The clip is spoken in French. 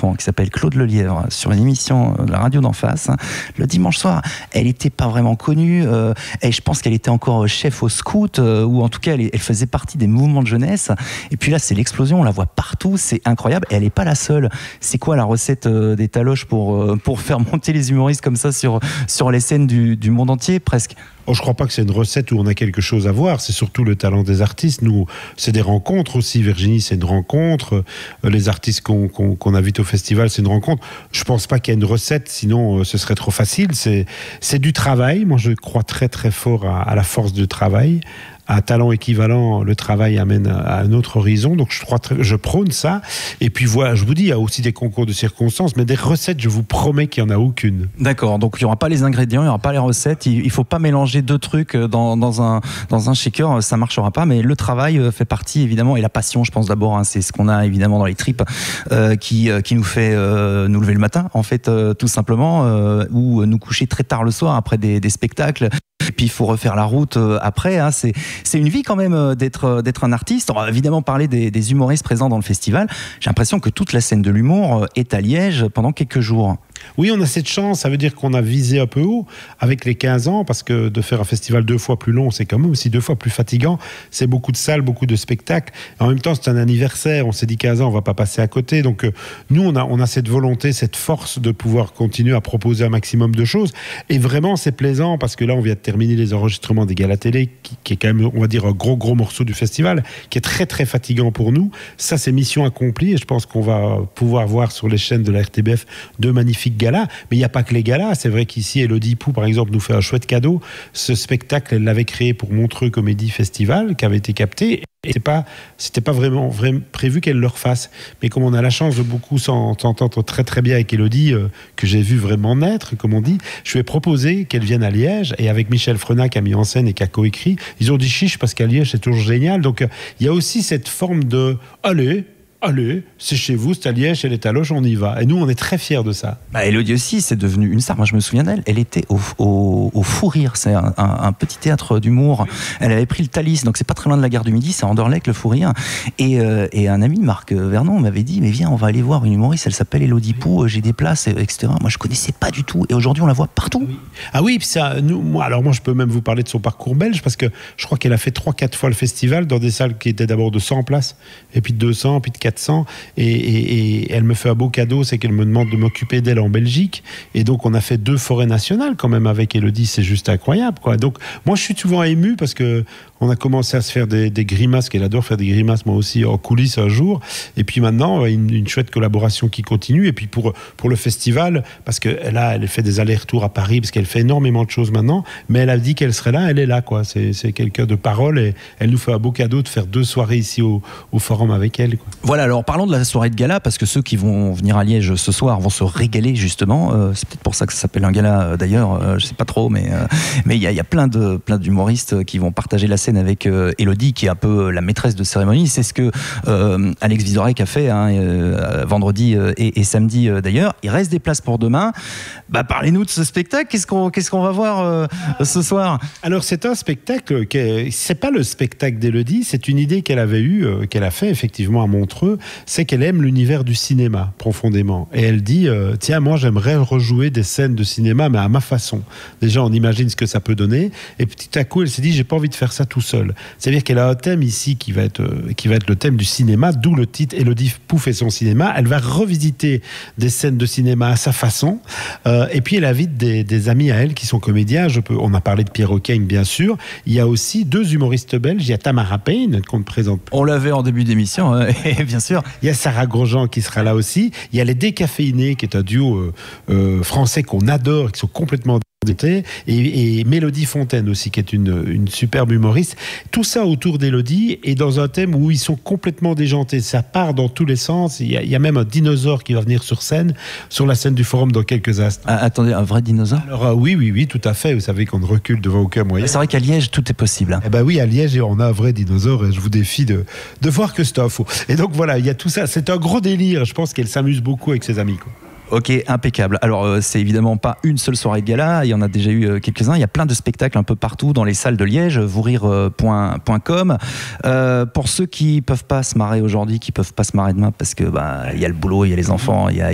enfant qui s'appelle Claude Lelièvre sur une émission de la radio d'en face, le dimanche soir. Elle n'était pas vraiment connue, et je pense qu'elle était encore chef au scout, ou en tout cas elle faisait partie des mouvements de jeunesse. Et puis là, c'est l'explosion, on la voit partout, c'est incroyable. Et elle n'est pas la seule. C'est quoi la recette des Taloches pour faire monter les humoristes comme ça sur les scènes du monde entier, presque? Oh, je ne crois pas que c'est une recette où on a quelque chose à voir. C'est surtout le talent des artistes. Nous, c'est des rencontres aussi. Virginie, c'est une rencontre. Les artistes qu'on invite au festival, c'est une rencontre. Je ne pense pas qu'il y ait une recette, sinon ce serait trop facile. C'est du travail. Moi, je crois très très fort à la force du travail. À talent équivalent, le travail amène à un autre horizon. Donc, je prône ça. Et puis, voilà, je vous dis, il y a aussi des concours de circonstances, mais des recettes, je vous promets qu'il n'y en a aucune. D'accord. Donc, il n'y aura pas les ingrédients, il n'y aura pas les recettes. Il ne faut pas mélanger deux trucs dans un shaker. Ça ne marchera pas. Mais le travail fait partie, évidemment, et la passion, je pense d'abord, c'est ce qu'on a évidemment dans les tripes qui nous fait nous lever le matin, en fait, tout simplement, ou nous coucher très tard le soir après des spectacles. Et puis il faut refaire la route après. C'est une vie quand même d'être un artiste. On va évidemment parler des humoristes présents dans le festival. J'ai l'impression que toute la scène de l'humour est à Liège pendant quelques jours. Oui, on a cette chance, ça veut dire qu'on a visé un peu haut avec les 15 ans, parce que de faire un festival 2 fois plus long, c'est quand même aussi 2 fois plus fatigant. C'est beaucoup de salles, beaucoup de spectacles. En même temps, c'est un anniversaire, on s'est dit 15 ans, on va pas passer à côté. Donc nous, on a cette volonté, cette force de pouvoir continuer à proposer un maximum de choses. Et vraiment, c'est plaisant, parce que là, on vient de terminer les enregistrements des galas télé, qui est quand même, on va dire, un gros morceau du festival, qui est très très fatigant pour nous. Ça, c'est mission accomplie, et je pense qu'on va pouvoir voir sur les chaînes de la RTBF de magnifiques galas, mais il n'y a pas que les galas. C'est vrai qu'ici, Élodie Pou, par exemple, nous fait un chouette cadeau. Ce spectacle, elle l'avait créé pour Montreux Comédie Festival, qui avait été capté. Et c'était pas vraiment prévu qu'elle le refasse. Mais comme on a la chance de beaucoup s'entendre très très bien avec Élodie, que j'ai vu vraiment naître, comme on dit, je lui ai proposé qu'elle vienne à Liège, et avec Michel Frenat qui a mis en scène et qui a coécrit, ils ont dit chiche, parce qu'à Liège c'est toujours génial. Donc il y a aussi cette forme de allez, c'est chez vous, c'est à Liège, chez les Taloches, on y va. Et nous, on est très fiers de ça. Élodie aussi, c'est devenue une star. Moi, je me souviens d'elle. Elle était au Fou Rire. C'est un petit théâtre d'humour. Elle avait pris le Thalys, donc c'est pas très loin de la gare du Midi, c'est à Anderlecht, le Fou Rire. Et un ami, Marc Vernon, m'avait dit, mais viens, on va aller voir une humoriste, elle s'appelle Élodie Pou, j'ai des places, etc. Moi, je connaissais pas du tout. Et aujourd'hui, on la voit partout. Oui. Ah oui, puis ça, moi, je peux même vous parler de son parcours belge, parce que je crois qu'elle a fait 3-4 fois le festival dans des salles qui étaient d'abord de 100 places, et puis de 200, puis de 400. Et elle me fait un beau cadeau, c'est qu'elle me demande de m'occuper d'elle en Belgique. Et donc, on a fait 2 forêts nationales quand même avec Élodie. C'est juste incroyable, quoi. Donc, moi, je suis souvent ému parce que on a commencé à se faire des grimaces, qu'elle adore faire des grimaces, moi aussi, en coulisses un jour. Et puis maintenant, une chouette collaboration qui continue. Et puis pour le festival, parce qu'elle fait des allers-retours à Paris, parce qu'elle fait énormément de choses maintenant, mais elle a dit qu'elle serait là, elle est là, quoi. C'est quelqu'un de parole, et elle nous fait un beau cadeau de faire 2 soirées ici au Forum avec elle, quoi. Voilà, alors parlons de la soirée de gala, parce que ceux qui vont venir à Liège ce soir vont se régaler, justement. C'est peut-être pour ça que ça s'appelle un gala, d'ailleurs, je sais pas trop, mais il y a plein d'humoristes qui vont partager la scène avec Élodie, qui est un peu la maîtresse de cérémonie. C'est ce que Alex Vizorek a fait vendredi et samedi, d'ailleurs. Il reste des places pour demain. Parlez-nous de ce spectacle. Qu'est-ce qu'on va voir ce soir? Alors, c'est un spectacle c'est pas le spectacle d'Élodie, c'est une idée qu'elle avait eue, qu'elle a fait effectivement à Montreux. C'est qu'elle aime l'univers du cinéma profondément, et elle dit tiens, moi j'aimerais rejouer des scènes de cinéma, mais à ma façon. Déjà, on imagine ce que ça peut donner, et petit à coup elle s'est dit, j'ai pas envie de faire ça tout seul. C'est-à-dire qu'elle a un thème ici qui va être le thème du cinéma, d'où le titre Élodie Pou fait son cinéma. Elle va revisiter des scènes de cinéma à sa façon, et puis elle invite des amis à elle qui sont comédiens. On a parlé de Pierre O'Kane, bien sûr. Il y a aussi 2 humoristes belges. Il y a Tamara Payne qu'on ne présente pas. On l'avait en début d'émission, bien sûr. Il y a Sarah Grosjean qui sera là aussi. Il y a les Décaféinés, qui est un duo français qu'on adore, qui sont complètement et Mélodie Fontaine aussi, qui est une superbe humoriste. Tout ça autour d'Élodie, et dans un thème où ils sont complètement déjantés. Ça part dans tous les sens. Il y a même un dinosaure qui va venir sur la scène du Forum dans quelques instants. Attendez, un vrai dinosaure? Alors oui, tout à fait. Vous savez qu'on ne recule devant aucun moyen. C'est vrai qu'à Liège, tout est possible. Oui, à Liège, on a un vrai dinosaure, et je vous défie de voir que c'est un faux. Et donc voilà, il y a tout ça. C'est un gros délire. Je pense qu'elle s'amuse beaucoup avec ses amis, quoi. Ok, impeccable. Alors, c'est évidemment pas une seule soirée de gala, il y en a déjà eu quelques-uns. Il y a plein de spectacles un peu partout dans les salles de Liège, vousrire.com. Pour ceux qui peuvent pas se marrer aujourd'hui, qui peuvent pas se marrer demain, parce que il y a le boulot, il y a les enfants, il y a